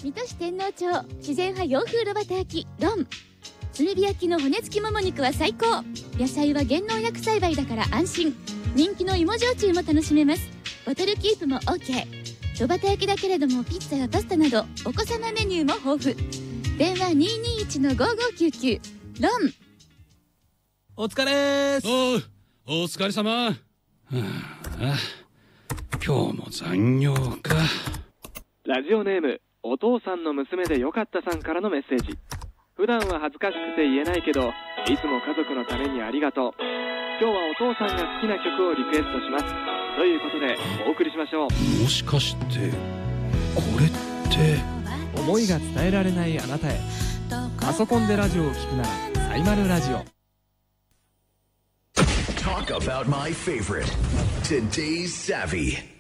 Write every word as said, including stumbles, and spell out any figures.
水戸市天王町自然派洋風炉端焼きロン。炭火焼きの骨付きもも肉は最高。野菜は減農薬栽培だから安心。人気の芋焼酎も楽しめます。ボトルキープも OK。 炉端焼きだけれどもピッツァやパスタなどお子様メニューも豊富。電話 にーにーいちのごーごーきゅうきゅう。ロン。 お疲れーす。 おう、お疲れ様。はあ、今日も残業か。 ラジオネームお父さんの娘でよかったさんからのメッセージ。普段は恥ずかしくて言えないけど、いつも家族のためにありがとう。今日はお父さんが好きな曲をリクエストします。ということでお送りしましょう。 もしかしてこれって思いが伝えられないあなたへ。パソコンでラジオを聞くならサイマルラジオ。 Talk about my favorite. Today's Savvy.